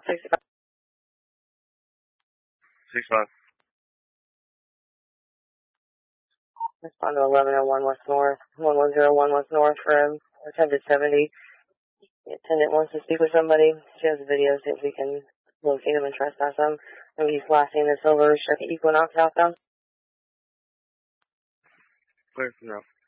65. 65. Respond to 1101 West North, 1101 West North for attempted 70. The attendant wants to speak with somebody. She has videos if we can locate him and trespass him. And he's blasting this over Equinox outbound. Clear for now.